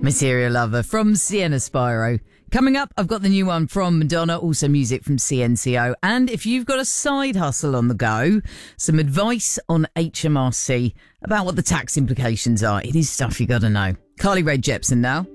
Material Lover from Sienna Spyro. Coming up, I've got the new one from Madonna, also music from CNCO. And if you've got a side hustle on the go, some advice on HMRC about what the tax implications are. It is stuff you got to know. Carly Rae Jepsen now.